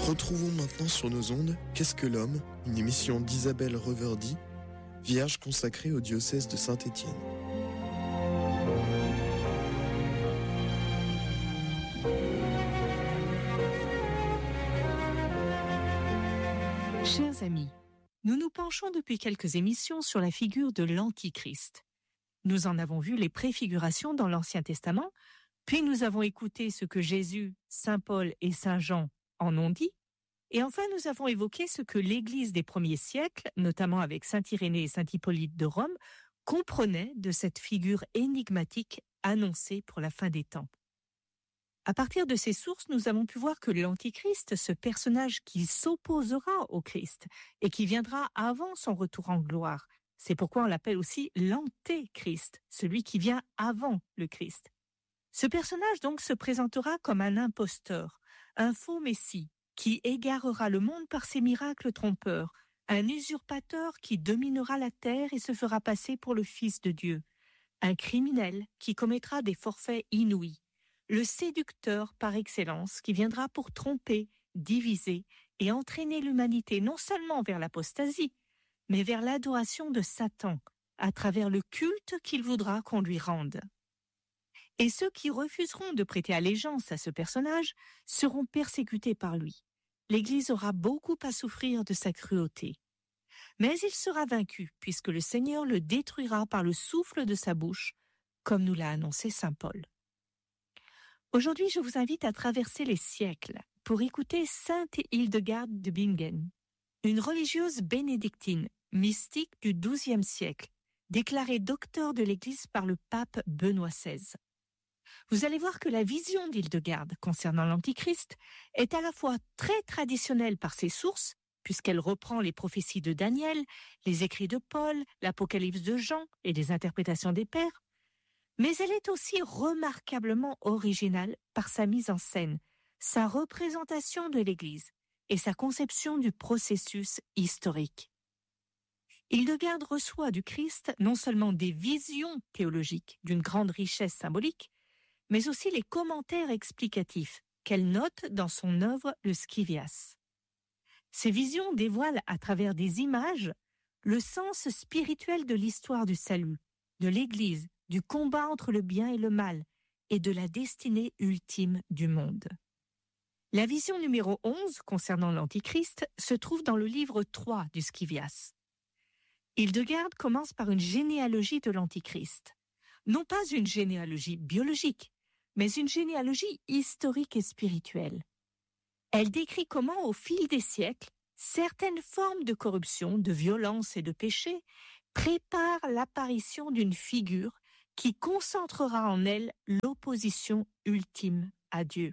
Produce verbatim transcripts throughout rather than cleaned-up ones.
Retrouvons maintenant sur nos ondes Qu'est-ce que l'homme, une émission d'Isabelle Reverdy, vierge consacrée au diocèse de Saint-Étienne. Chers amis, nous nous penchons depuis quelques émissions sur la figure de l'Antichrist. Nous en avons vu les préfigurations dans l'Ancien Testament, puis nous avons écouté ce que Jésus, Saint Paul et Saint Jean en ont dit, et enfin nous avons évoqué ce que l'Église des premiers siècles, notamment avec Saint Irénée et Saint Hippolyte de Rome, comprenait de cette figure énigmatique annoncée pour la fin des temps. À partir de ces sources, nous avons pu voir que l'Antichrist, ce personnage qui s'opposera au Christ et qui viendra avant son retour en gloire, c'est pourquoi on l'appelle aussi l'Antéchrist, celui qui vient avant le Christ. Ce personnage donc se présentera comme un imposteur, un faux messie, qui égarera le monde par ses miracles trompeurs, un usurpateur qui dominera la terre et se fera passer pour le Fils de Dieu, un criminel qui commettra des forfaits inouïs, le séducteur par excellence qui viendra pour tromper, diviser et entraîner l'humanité non seulement vers l'apostasie, mais vers l'adoration de Satan, à travers le culte qu'il voudra qu'on lui rende. Et ceux qui refuseront de prêter allégeance à ce personnage seront persécutés par lui. L'Église aura beaucoup à souffrir de sa cruauté. Mais il sera vaincu, puisque le Seigneur le détruira par le souffle de sa bouche, comme nous l'a annoncé saint Paul. Aujourd'hui, je vous invite à traverser les siècles pour écouter sainte Hildegarde de Bingen, une religieuse bénédictine, mystique du douzième siècle, déclarée docteur de l'Église par le pape Benoît seize. Vous allez voir que la vision d'Hildegarde concernant l'Antichrist est à la fois très traditionnelle par ses sources, puisqu'elle reprend les prophéties de Daniel, les écrits de Paul, l'Apocalypse de Jean et les interprétations des pères, mais elle est aussi remarquablement originale par sa mise en scène, sa représentation de l'Église et sa conception du processus historique. Hildegarde reçoit du Christ non seulement des visions théologiques d'une grande richesse symbolique, mais aussi les commentaires explicatifs qu'elle note dans son œuvre Le Scivias. Ces visions dévoilent à travers des images le sens spirituel de l'histoire du salut, de l'Église, du combat entre le bien et le mal et de la destinée ultime du monde. La vision numéro onze concernant l'Antichrist se trouve dans le livre trois du Scivias. Hildegarde commence par une généalogie de l'Antichrist. Non pas une généalogie biologique, mais une généalogie historique et spirituelle. Elle décrit comment, au fil des siècles, certaines formes de corruption, de violence et de péché préparent l'apparition d'une figure qui concentrera en elle l'opposition ultime à Dieu.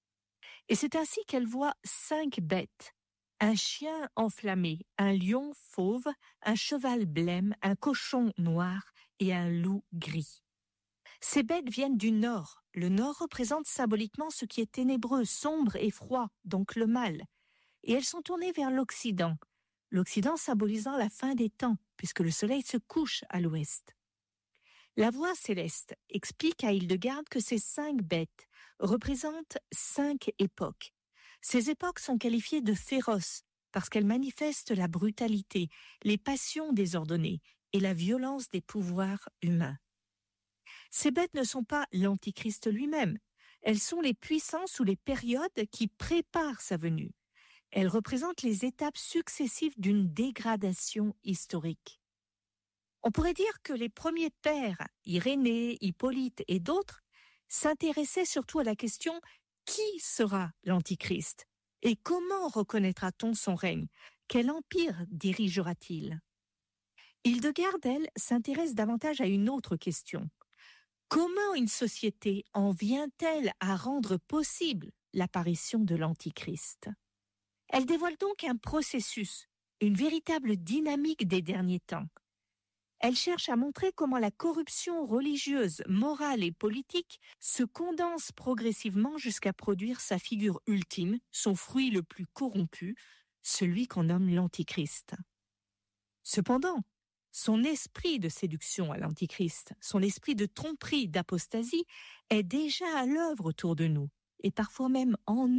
Et c'est ainsi qu'elle voit cinq bêtes, un chien enflammé, un lion fauve, un cheval blême, un cochon noir et un loup gris. Ces bêtes viennent du nord. Le nord représente symboliquement ce qui est ténébreux, sombre et froid, donc le mal. Et elles sont tournées vers l'Occident, l'Occident symbolisant la fin des temps, puisque le soleil se couche à l'ouest. La voix céleste explique à Hildegarde que ces cinq bêtes représentent cinq époques. Ces époques sont qualifiées de féroces parce qu'elles manifestent la brutalité, les passions désordonnées et la violence des pouvoirs humains. Ces bêtes ne sont pas l'Antichrist lui-même, elles sont les puissances ou les périodes qui préparent sa venue. Elles représentent les étapes successives d'une dégradation historique. On pourrait dire que les premiers pères, Irénée, Hippolyte et d'autres, s'intéressaient surtout à la question « Qui sera l'Antichrist ? Et comment reconnaîtra-t-on son règne ? Quel empire dirigera-t-il » Hildegarde, elle, s'intéresse davantage à une autre question. Comment une société en vient-elle à rendre possible l'apparition de l'Antichrist ? Elle dévoile donc un processus, une véritable dynamique des derniers temps. Elle cherche à montrer comment la corruption religieuse, morale et politique se condense progressivement jusqu'à produire sa figure ultime, son fruit le plus corrompu, celui qu'on nomme l'Antichrist. Cependant, son esprit de séduction à l'Antichrist, son esprit de tromperie, d'apostasie, est déjà à l'œuvre autour de nous, et parfois même en nous,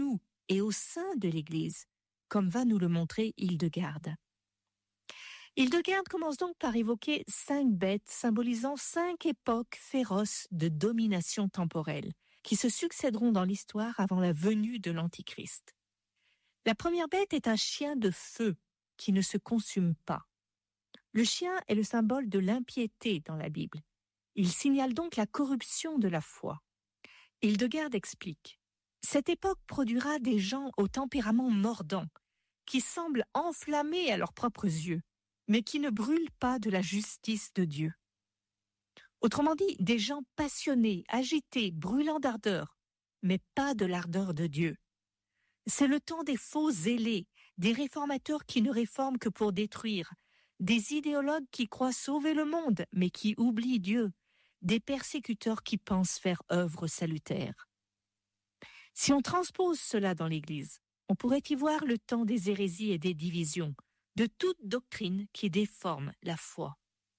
et au sein de l'Église, comme va nous le montrer Hildegarde. Hildegarde commence donc par évoquer cinq bêtes symbolisant cinq époques féroces de domination temporelle qui se succéderont dans l'histoire avant la venue de l'Antichrist. La première bête est un chien de feu qui ne se consume pas. Le chien est le symbole de l'impiété dans la Bible. Il signale donc la corruption de la foi. Hildegarde explique « Cette époque produira des gens au tempérament mordant, qui semblent enflammés à leurs propres yeux, mais qui ne brûlent pas de la justice de Dieu. Autrement dit, des gens passionnés, agités, brûlant d'ardeur, mais pas de l'ardeur de Dieu. C'est le temps des faux zélés, des réformateurs qui ne réforment que pour détruire, des idéologues qui croient sauver le monde, mais qui oublient Dieu, des persécuteurs qui pensent faire œuvre salutaire. Si on transpose cela dans l'Église, on pourrait y voir le temps des hérésies et des divisions, de toute doctrine qui déforme la foi.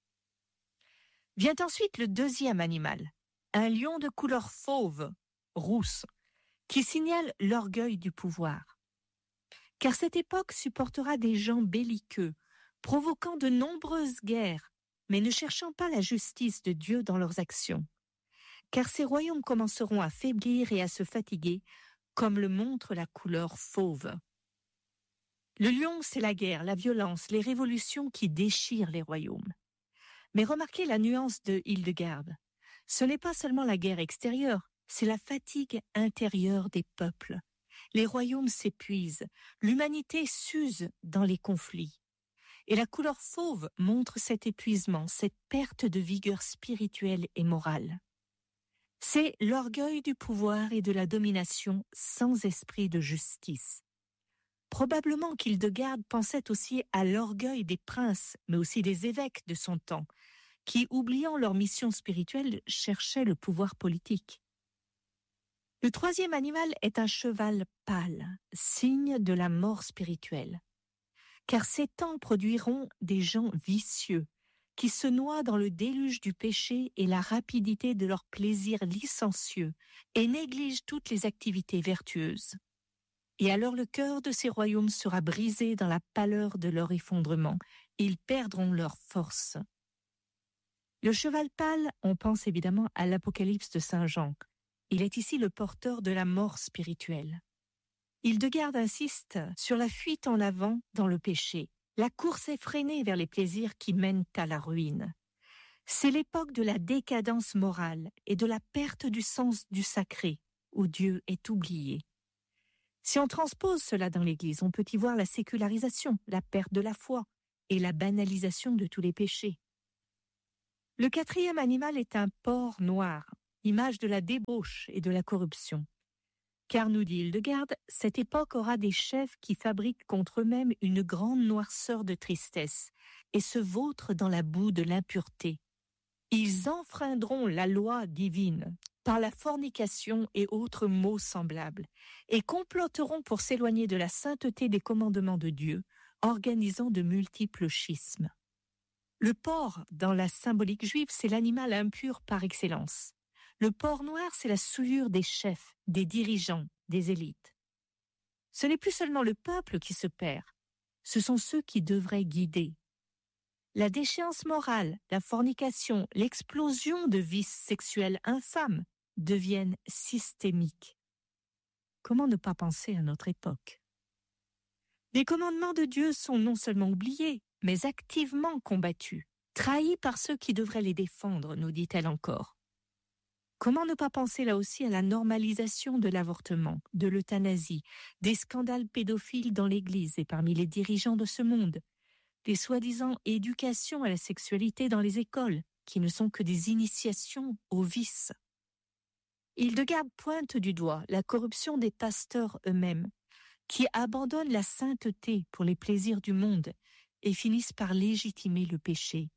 Vient ensuite le deuxième animal, un lion de couleur fauve, rousse, qui signale l'orgueil du pouvoir. Car cette époque supportera des gens belliqueux, provoquant de nombreuses guerres, mais ne cherchant pas la justice de Dieu dans leurs actions. Car ces royaumes commenceront à faiblir et à se fatiguer, comme le montre la couleur fauve. Le lion, c'est la guerre, la violence, les révolutions qui déchirent les royaumes. Mais remarquez la nuance de Hildegarde. Ce n'est pas seulement la guerre extérieure, c'est la fatigue intérieure des peuples. Les royaumes s'épuisent, l'humanité s'use dans les conflits. Et la couleur fauve montre cet épuisement, cette perte de vigueur spirituelle et morale. C'est l'orgueil du pouvoir et de la domination sans esprit de justice. Probablement qu'Hildegarde pensait aussi à l'orgueil des princes, mais aussi des évêques de son temps, qui, oubliant leur mission spirituelle, cherchaient le pouvoir politique. Le troisième animal est un cheval pâle, signe de la mort spirituelle. Car ces temps produiront des gens vicieux, qui se noient dans le déluge du péché et la rapidité de leurs plaisirs licencieux, et négligent toutes les activités vertueuses. Et alors le cœur de ces royaumes sera brisé dans la pâleur de leur effondrement. Ils perdront leur force. Le cheval pâle, on pense évidemment à l'Apocalypse de Saint Jean. Il est ici le porteur de la mort spirituelle. Hildegarde insiste sur la fuite en avant dans le péché, la course effrénée vers les plaisirs qui mènent à la ruine. C'est l'époque de la décadence morale et de la perte du sens du sacré, où Dieu est oublié. Si on transpose cela dans l'Église, on peut y voir la sécularisation, la perte de la foi et la banalisation de tous les péchés. Le quatrième animal est un porc noir, image de la débauche et de la corruption. Car, nous dit Hildegarde, cette époque aura des chefs qui fabriquent contre eux-mêmes une grande noirceur de tristesse et se vautrent dans la boue de l'impureté. Ils enfreindront la loi divine par la fornication et autres maux semblables, et comploteront pour s'éloigner de la sainteté des commandements de Dieu, organisant de multiples schismes. Le porc, dans la symbolique juive, c'est l'animal impur par excellence. Le porc noir, c'est la souillure des chefs, des dirigeants, des élites. Ce n'est plus seulement le peuple qui se perd, ce sont ceux qui devraient guider. La déchéance morale, la fornication, l'explosion de vices sexuels infâmes deviennent systémiques. Comment ne pas penser à notre époque? Les commandements de Dieu sont non seulement oubliés, mais activement combattus, trahis par ceux qui devraient les défendre, nous dit-elle encore. Comment ne pas penser là aussi à la normalisation de l'avortement, de l'euthanasie, des scandales pédophiles dans l'Église et parmi les dirigeants de ce monde, des soi-disant éducations à la sexualité dans les écoles, qui ne sont que des initiations aux vices. Hildegarde pointe du doigt la corruption des pasteurs eux-mêmes, qui abandonnent la sainteté pour les plaisirs du monde et finissent par légitimer le péché.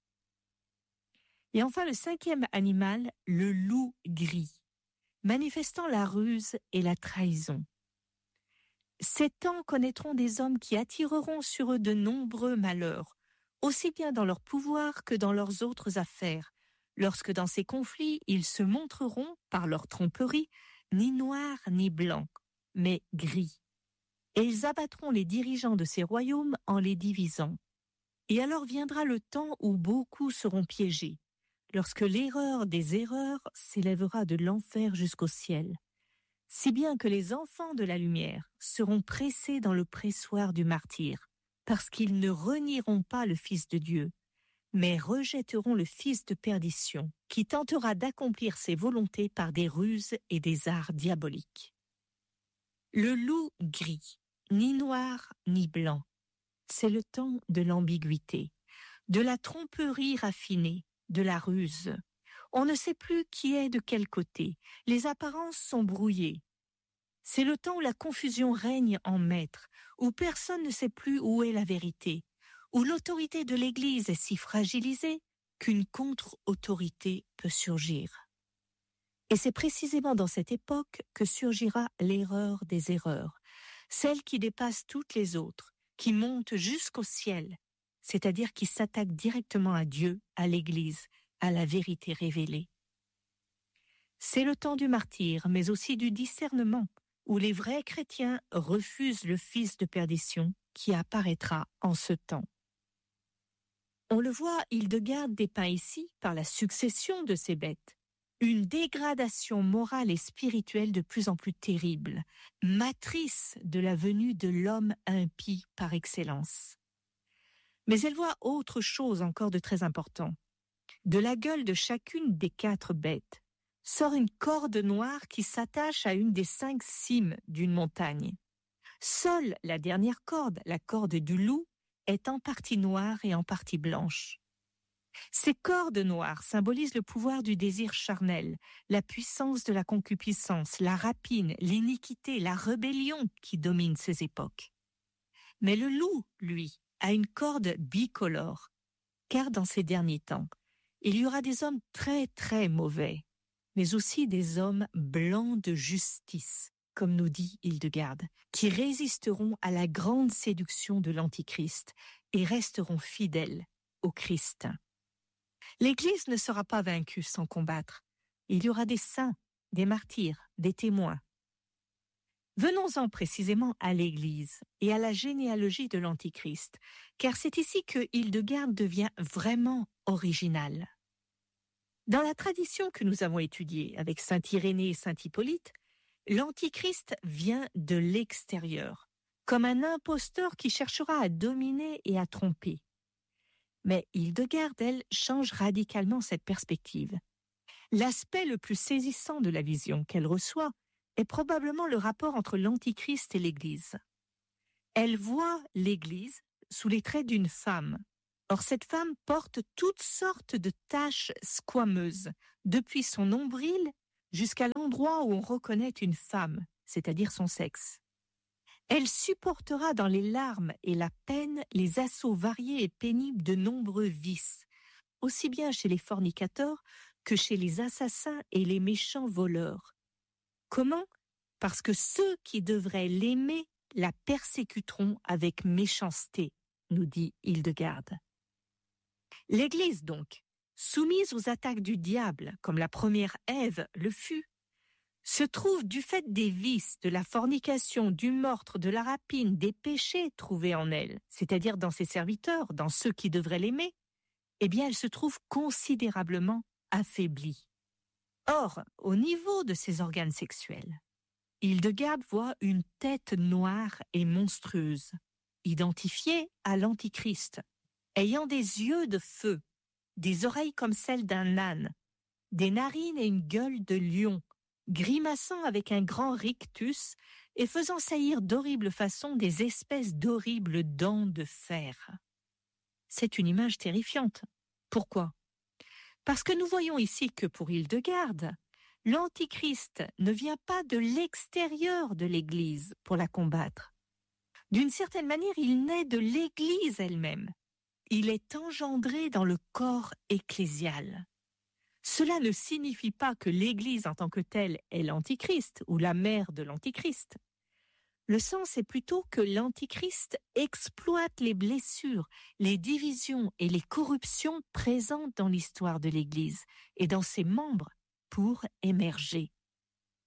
Et enfin le cinquième animal, le loup gris, manifestant la ruse et la trahison. Ces temps connaîtront des hommes qui attireront sur eux de nombreux malheurs, aussi bien dans leur pouvoir que dans leurs autres affaires, lorsque dans ces conflits, ils se montreront, par leur tromperie, ni noirs ni blancs, mais gris. Et ils abattront les dirigeants de ces royaumes en les divisant. Et alors viendra le temps où beaucoup seront piégés, lorsque l'erreur des erreurs s'élèvera de l'enfer jusqu'au ciel, si bien que les enfants de la lumière seront pressés dans le pressoir du martyre, parce qu'ils ne renieront pas le Fils de Dieu, mais rejetteront le fils de perdition, qui tentera d'accomplir ses volontés par des ruses et des arts diaboliques. Le loup gris, ni noir ni blanc, c'est le temps de l'ambiguïté, de la tromperie raffinée, de la ruse. On ne sait plus qui est de quel côté, les apparences sont brouillées. C'est le temps où la confusion règne en maître, où personne ne sait plus où est la vérité, où l'autorité de l'Église est si fragilisée qu'une contre-autorité peut surgir. Et c'est précisément dans cette époque que surgira l'erreur des erreurs, celle qui dépasse toutes les autres, qui monte jusqu'au ciel, c'est-à-dire qui s'attaque directement à Dieu, à l'Église, à la vérité révélée. C'est le temps du martyre, mais aussi du discernement, où les vrais chrétiens refusent le fils de perdition qui apparaîtra en ce temps. On le voit, Hildegarde dépeint ici, par la succession de ces bêtes, une dégradation morale et spirituelle de plus en plus terrible, matrice de la venue de l'homme impie par excellence. Mais elle voit autre chose encore de très important. De la gueule de chacune des quatre bêtes sort une corde noire qui s'attache à une des cinq cimes d'une montagne. Seule la dernière corde, la corde du loup, est en partie noire et en partie blanche. Ces cordes noires symbolisent le pouvoir du désir charnel, la puissance de la concupiscence, la rapine, l'iniquité, la rébellion qui dominent ces époques. Mais le loup, lui, a une corde bicolore, car dans ces derniers temps, il y aura des hommes très très mauvais, mais aussi des hommes blancs de justice, comme nous dit Hildegarde, qui résisteront à la grande séduction de l'Antichrist et resteront fidèles au Christ. L'Église ne sera pas vaincue sans combattre. Il y aura des saints, des martyrs, des témoins. Venons-en précisément à l'Église et à la généalogie de l'Antichrist, car c'est ici que Hildegarde devient vraiment original. Dans la tradition que nous avons étudiée avec saint Irénée et saint Hippolyte, l'Antichrist vient de l'extérieur, comme un imposteur qui cherchera à dominer et à tromper. Mais Hildegarde, elle, change radicalement cette perspective. L'aspect le plus saisissant de la vision qu'elle reçoit est probablement le rapport entre l'Antichrist et l'Église. Elle voit l'Église sous les traits d'une femme. Or, cette femme porte toutes sortes de taches squameuses, depuis son nombril jusqu'à l'endroit où on reconnaît une femme, c'est-à-dire son sexe. Elle supportera dans les larmes et la peine les assauts variés et pénibles de nombreux vices, aussi bien chez les fornicateurs que chez les assassins et les méchants voleurs. Comment ? Parce que ceux qui devraient l'aimer la persécuteront avec méchanceté, nous dit Hildegarde. L'Église, donc, soumise aux attaques du diable, comme la première Ève le fut, se trouve du fait des vices, de la fornication, du meurtre, de la rapine, des péchés trouvés en elle, c'est-à-dire dans ses serviteurs, dans ceux qui devraient l'aimer, eh bien elle se trouve considérablement affaiblie. Or, au niveau de ses organes sexuels, Hildegarde voit une tête noire et monstrueuse, identifiée à l'Antichrist, ayant des yeux de feu, des oreilles comme celles d'un âne, des narines et une gueule de lion, grimaçant avec un grand rictus et faisant saillir d'horribles façons des espèces d'horribles dents de fer. C'est une image terrifiante. Pourquoi ? Parce que nous voyons ici que pour Hildegarde, l'Antichrist ne vient pas de l'extérieur de l'Église pour la combattre. D'une certaine manière, il naît de l'Église elle-même. Il est engendré dans le corps ecclésial. Cela ne signifie pas que l'Église en tant que telle est l'Antichrist ou la mère de l'Antichrist. Le sens est plutôt que l'Antichrist exploite les blessures, les divisions et les corruptions présentes dans l'histoire de l'Église et dans ses membres pour émerger.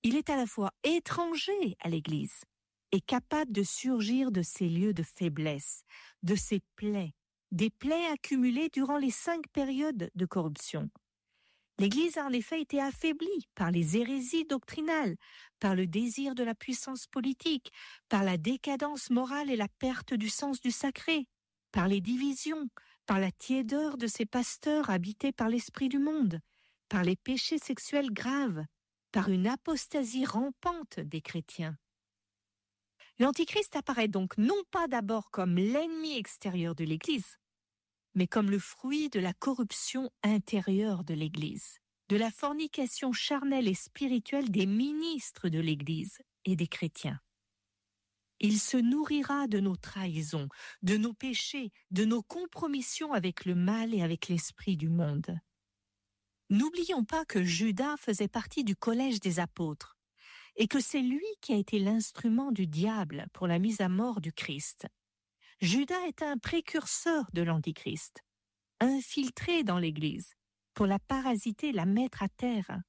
Il est à la fois étranger à l'Église et capable de surgir de ces lieux de faiblesse, de ces plaies, des plaies accumulées durant les cinq périodes de corruption. L'Église a en effet été affaiblie par les hérésies doctrinales, par le désir de la puissance politique, par la décadence morale et la perte du sens du sacré, par les divisions, par la tiédeur de ses pasteurs habités par l'esprit du monde, par les péchés sexuels graves, par une apostasie rampante des chrétiens. L'Antichrist apparaît donc non pas d'abord comme l'ennemi extérieur de l'Église, mais comme le fruit de la corruption intérieure de l'Église, de la fornication charnelle et spirituelle des ministres de l'Église et des chrétiens. Il se nourrira de nos trahisons, de nos péchés, de nos compromissions avec le mal et avec l'esprit du monde. N'oublions pas que Judas faisait partie du collège des apôtres et que c'est lui qui a été l'instrument du diable pour la mise à mort du Christ. Judas est un précurseur de l'Antichrist, infiltré dans l'Église pour la parasiter, la mettre à terre.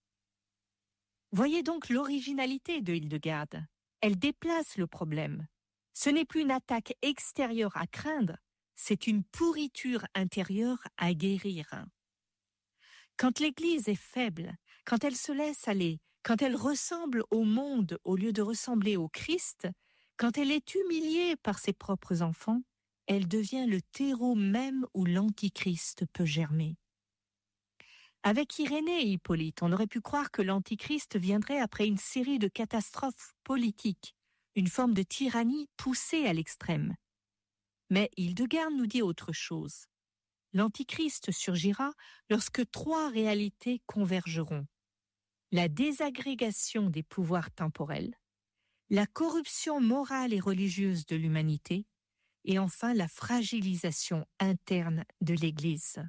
Voyez donc l'originalité de Hildegarde. Elle déplace le problème. Ce n'est plus une attaque extérieure à craindre, c'est une pourriture intérieure à guérir. Quand l'Église est faible, quand elle se laisse aller, quand elle ressemble au monde au lieu de ressembler au Christ, quand elle est humiliée par ses propres enfants, elle devient le terreau même où l'Antichrist peut germer. Avec Irénée et Hippolyte, on aurait pu croire que l'Antichrist viendrait après une série de catastrophes politiques, une forme de tyrannie poussée à l'extrême. Mais Hildegarde nous dit autre chose. L'Antichrist surgira lorsque trois réalités convergeront. La désagrégation des pouvoirs temporels, la corruption morale et religieuse de l'humanité, et enfin la fragilisation interne de l'Église.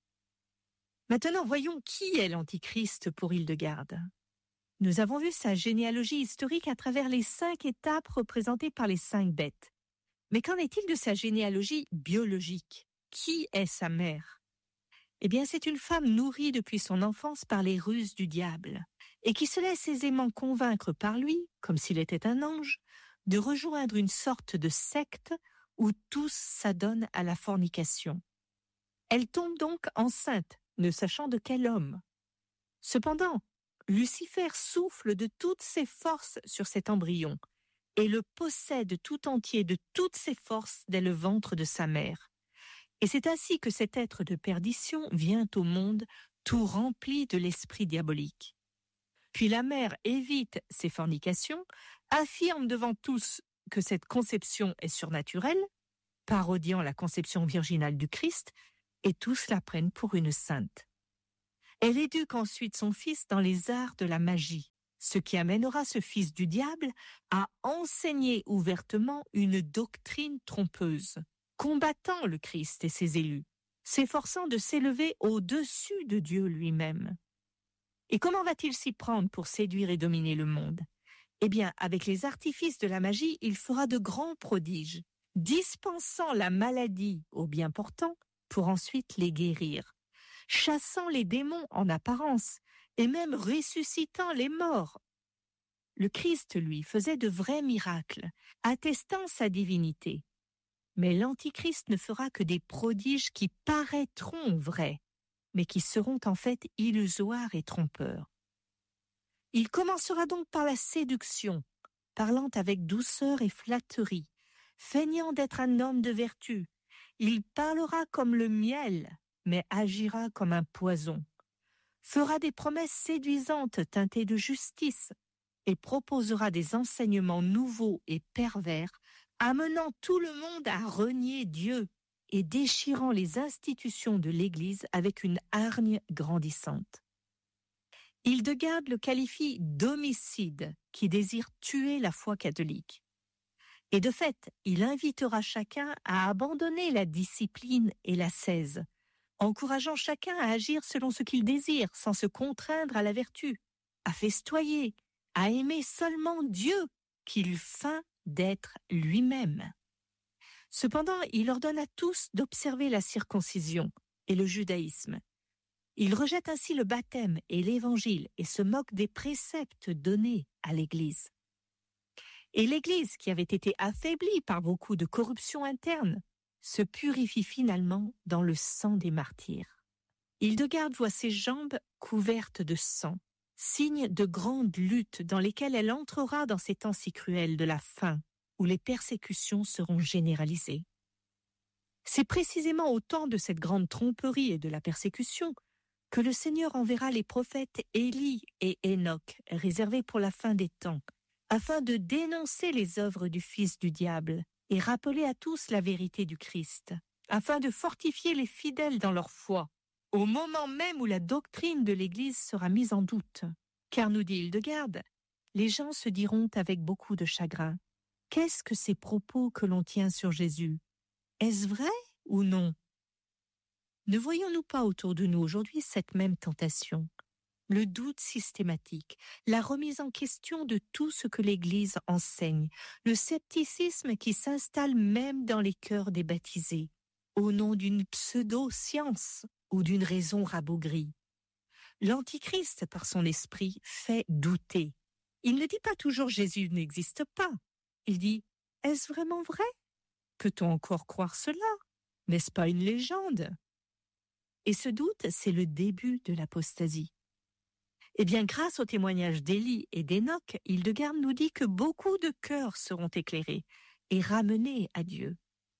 Maintenant, voyons qui est l'Antichrist pour Hildegarde. Nous avons vu sa généalogie historique à travers les cinq étapes représentées par les cinq bêtes. Mais qu'en est-il de sa généalogie biologique? Qui est sa mère? Eh bien, c'est une femme nourrie depuis son enfance par les ruses du diable et qui se laisse aisément convaincre par lui, comme s'il était un ange, de rejoindre une sorte de secte où tous s'adonnent à la fornication. Elle tombe donc enceinte, ne sachant de quel homme. Cependant, Lucifer souffle de toutes ses forces sur cet embryon et le possède tout entier de toutes ses forces dès le ventre de sa mère. Et c'est ainsi que cet être de perdition vient au monde tout rempli de l'esprit diabolique. Puis la mère évite ces fornications, affirme devant tous que cette conception est surnaturelle, parodiant la conception virginale du Christ, et tous la prennent pour une sainte. Elle éduque ensuite son fils dans les arts de la magie, ce qui amènera ce fils du diable à enseigner ouvertement une doctrine trompeuse, combattant le Christ et ses élus, s'efforçant de s'élever au-dessus de Dieu lui-même. Et comment va-t-il s'y prendre pour séduire et dominer le monde? Eh bien, avec les artifices de la magie, il fera de grands prodiges, dispensant la maladie aux bien portants pour ensuite les guérir, chassant les démons en apparence et même ressuscitant les morts. Le Christ, lui, faisait de vrais miracles, attestant sa divinité. Mais l'Antichrist ne fera que des prodiges qui paraîtront vrais, mais qui seront en fait illusoires et trompeurs. Il commencera donc par la séduction, parlant avec douceur et flatterie, feignant d'être un homme de vertu. Il parlera comme le miel, mais agira comme un poison, fera des promesses séduisantes teintées de justice et proposera des enseignements nouveaux et pervers, amenant tout le monde à renier Dieu et déchirant les institutions de l'Église avec une hargne grandissante. Hildegarde le qualifie d'homicide qui désire tuer la foi catholique. Et de fait, il invitera chacun à abandonner la discipline et l'ascèse, encourageant chacun à agir selon ce qu'il désire, sans se contraindre à la vertu, à festoyer, à aimer seulement Dieu qu'il feint d'être lui-même. Cependant, il ordonne à tous d'observer la circoncision et le judaïsme, Il rejette ainsi le baptême et l'Évangile et se moque des préceptes donnés à l'Église. Et l'Église, qui avait été affaiblie par beaucoup de corruption interne, se purifie finalement dans le sang des martyrs. Hildegarde voit ses jambes couvertes de sang, signe de grandes luttes dans lesquelles elle entrera dans ces temps si cruels de la faim, où les persécutions seront généralisées. C'est précisément au temps de cette grande tromperie et de la persécution que le Seigneur enverra les prophètes Élie et Enoch, réservés pour la fin des temps, afin de dénoncer les œuvres du fils du diable et rappeler à tous la vérité du Christ, afin de fortifier les fidèles dans leur foi, au moment même où la doctrine de l'Église sera mise en doute. Car, nous dit Hildegarde, les gens se diront avec beaucoup de chagrin, « Qu'est-ce que ces propos que l'on tient sur Jésus? Est-ce vrai ou non ?» Ne voyons-nous pas autour de nous aujourd'hui cette même tentation, le doute systématique, la remise en question de tout ce que l'Église enseigne, le scepticisme qui s'installe même dans les cœurs des baptisés, au nom d'une pseudo-science ou d'une raison rabougrie. L'Antichrist, par son esprit, fait douter. Il ne dit pas toujours « Jésus n'existe pas ». Il dit « Est-ce vraiment vrai? Peut-on encore croire cela? N'est-ce pas une légende ?» Et ce doute, c'est le début de l'apostasie. Eh bien, grâce au témoignage d'Élie et d'Enoch, Hildegarde nous dit que beaucoup de cœurs seront éclairés et ramenés à Dieu.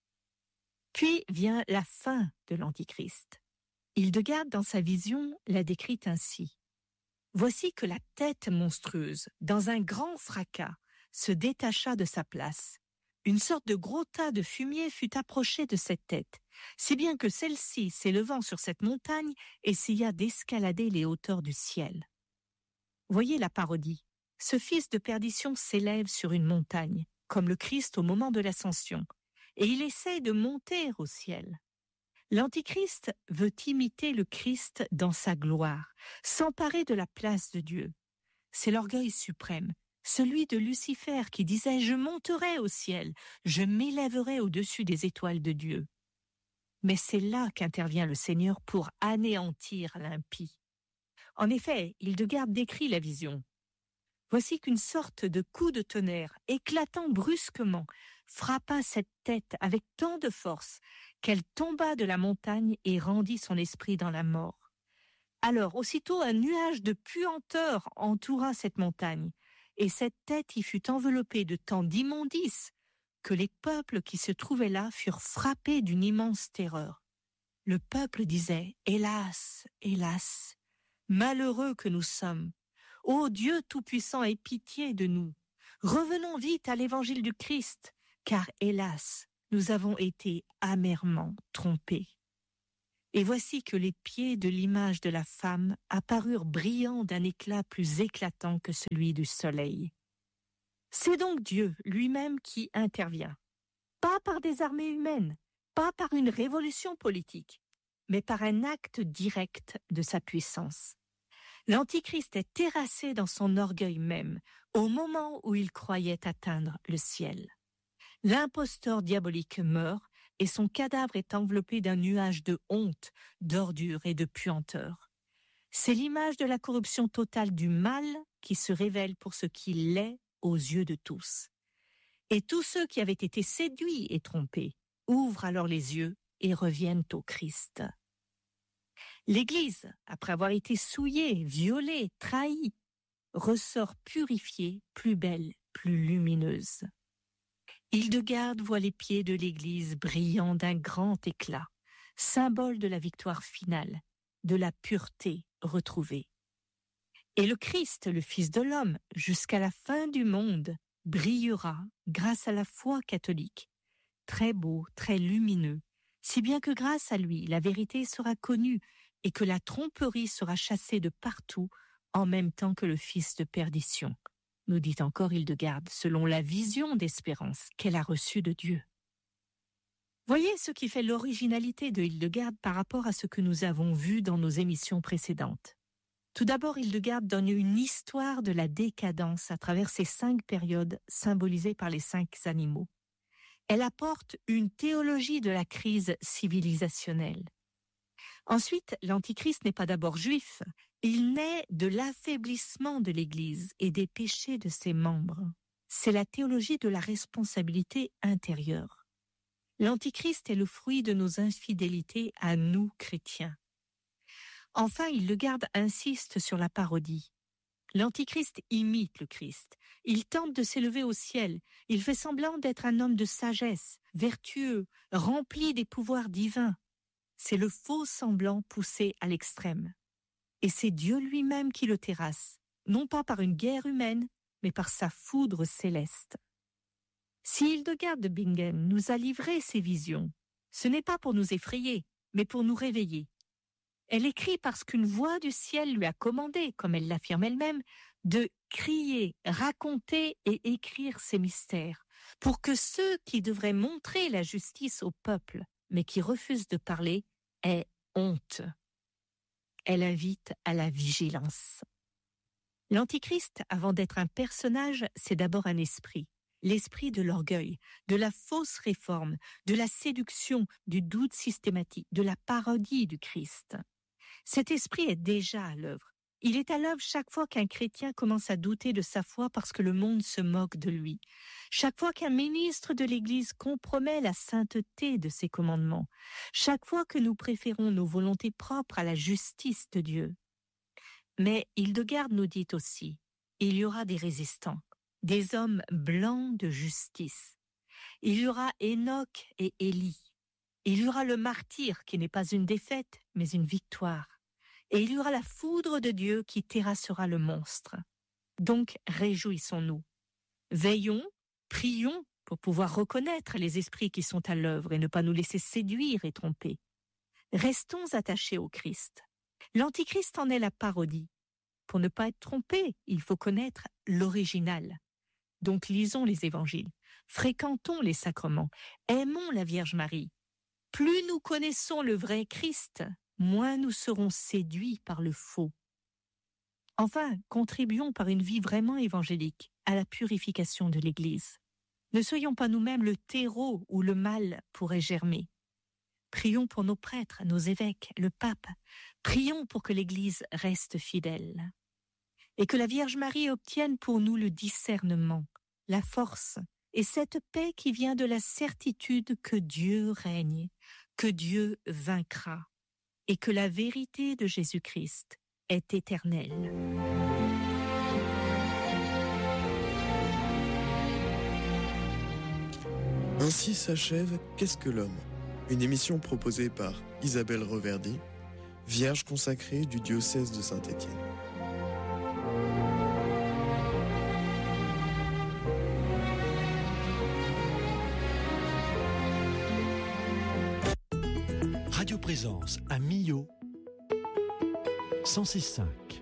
Puis vient la fin de l'Antichrist. Hildegarde, dans sa vision, la décrit ainsi. « Voici que la tête monstrueuse, dans un grand fracas, se détacha de sa place. Une sorte de gros tas de fumier fut approché de cette tête, si bien que celle-ci, s'élevant sur cette montagne, essaya d'escalader les hauteurs du ciel. » Voyez la parodie. Ce fils de perdition s'élève sur une montagne, comme le Christ au moment de l'ascension, et il essaye de monter au ciel. L'Antichrist veut imiter le Christ dans sa gloire, s'emparer de la place de Dieu. C'est l'orgueil suprême, celui de Lucifer qui disait « Je monterai au ciel, je m'élèverai au-dessus des étoiles de Dieu ». Mais c'est là qu'intervient le Seigneur pour anéantir l'impie. En effet, Hildegarde décrit la vision. Voici qu'une sorte de coup de tonnerre, éclatant brusquement, frappa cette tête avec tant de force qu'elle tomba de la montagne et rendit son esprit dans la mort. Alors, aussitôt, un nuage de puanteur entoura cette montagne, et cette tête y fut enveloppée de tant d'immondices que les peuples qui se trouvaient là furent frappés d'une immense terreur. Le peuple disait « Hélas, hélas, malheureux que nous sommes. Ô Dieu Tout-Puissant, aie pitié de nous. Revenons vite à l'évangile du Christ, car hélas, nous avons été amèrement trompés. » Et voici que les pieds de l'image de la femme apparurent brillants d'un éclat plus éclatant que celui du soleil. C'est donc Dieu lui-même qui intervient, pas par des armées humaines, pas par une révolution politique, mais par un acte direct de sa puissance. L'Antichrist est terrassé dans son orgueil même, au moment où il croyait atteindre le ciel. L'imposteur diabolique meurt, et son cadavre est enveloppé d'un nuage de honte, d'ordure et de puanteur. C'est l'image de la corruption totale du mal qui se révèle pour ce qu'il est aux yeux de tous. Et tous ceux qui avaient été séduits et trompés ouvrent alors les yeux et reviennent au Christ. L'Église, après avoir été souillée, violée, trahie, ressort purifiée, plus belle, plus lumineuse. Hildegarde voit les pieds de l'Église brillant d'un grand éclat, symbole de la victoire finale, de la pureté retrouvée. Et le Christ, le Fils de l'homme, jusqu'à la fin du monde, brillera grâce à la foi catholique, très beau, très lumineux, si bien que grâce à lui, la vérité sera connue et que la tromperie sera chassée de partout en même temps que le fils de perdition, nous dit encore Hildegarde, selon la vision d'espérance qu'elle a reçue de Dieu. Voyez ce qui fait l'originalité de Hildegarde par rapport à ce que nous avons vu dans nos émissions précédentes. Tout d'abord, Hildegarde donne une histoire de la décadence à travers ces cinq périodes symbolisées par les cinq animaux. Elle apporte une théologie de la crise civilisationnelle. Ensuite, l'Antichrist n'est pas d'abord juif. Il naît de l'affaiblissement de l'Église et des péchés de ses membres. C'est la théologie de la responsabilité intérieure. L'Antichrist est le fruit de nos infidélités à nous, chrétiens. Enfin, Hildegarde insiste sur la parodie. L'Antichrist imite le Christ. Il tente de s'élever au ciel. Il fait semblant d'être un homme de sagesse, vertueux, rempli des pouvoirs divins. C'est le faux semblant poussé à l'extrême. Et c'est Dieu lui-même qui le terrasse, non pas par une guerre humaine, mais par sa foudre céleste. Si Hildegarde de Bingen nous a livré ces visions, ce n'est pas pour nous effrayer, mais pour nous réveiller. Elle écrit parce qu'une voix du ciel lui a commandé, comme elle l'affirme elle-même, de crier, raconter et écrire ces mystères, pour que ceux qui devraient montrer la justice au peuple, mais qui refusent de parler, aient honte. Elle invite à la vigilance. L'Antichrist, avant d'être un personnage, c'est d'abord un esprit. L'esprit de l'orgueil, de la fausse réforme, de la séduction, du doute systématique, de la parodie du Christ. Cet esprit est déjà à l'œuvre. Il est à l'œuvre chaque fois qu'un chrétien commence à douter de sa foi parce que le monde se moque de lui. Chaque fois qu'un ministre de l'Église compromet la sainteté de ses commandements. Chaque fois que nous préférons nos volontés propres à la justice de Dieu. Mais Hildegarde nous dit aussi, il y aura des résistants, des hommes blancs de justice. Il y aura Enoch et Élie. Il y aura le martyr qui n'est pas une défaite, mais une victoire. Et il y aura la foudre de Dieu qui terrassera le monstre. Donc, réjouissons-nous. Veillons, prions pour pouvoir reconnaître les esprits qui sont à l'œuvre et ne pas nous laisser séduire et tromper. Restons attachés au Christ. L'Antichrist en est la parodie. Pour ne pas être trompé, il faut connaître l'original. Donc, lisons les évangiles, fréquentons les sacrements, aimons la Vierge Marie. Plus nous connaissons le vrai Christ, moins nous serons séduits par le faux. Enfin, contribuons par une vie vraiment évangélique à la purification de l'Église. Ne soyons pas nous-mêmes le terreau où le mal pourrait germer. Prions pour nos prêtres, nos évêques, le pape. Prions pour que l'Église reste fidèle. Et que la Vierge Marie obtienne pour nous le discernement, la force et cette paix qui vient de la certitude que Dieu règne, que Dieu vaincra et que la vérité de Jésus-Christ est éternelle. Ainsi s'achève Qu'est-ce que l'homme ? Une émission proposée par Isabelle Reverdy, vierge consacrée du diocèse de Saint-Étienne. Radio Présence à Millau, cent six virgule cinq.